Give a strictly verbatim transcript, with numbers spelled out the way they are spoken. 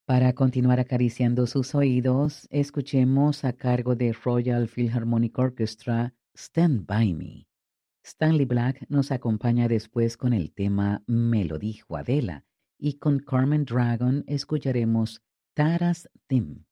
Para continuar acariciando sus oídos, escuchemos a cargo de Royal Philharmonic Orchestra Stand By Me. Stanley Black nos acompaña después con el tema Me lo dijo Adela y con Carmen Dragon escucharemos Tara's Theme.